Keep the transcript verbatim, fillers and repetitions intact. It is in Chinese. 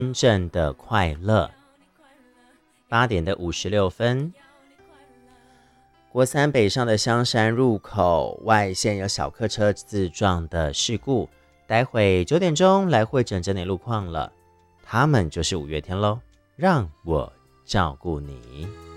真正的快乐。八点的五十六分，国三北上的香山入口外线有小客车自撞的事故，待会九点钟来会诊整理路况了。他们就是五月天咯，让我照顾你。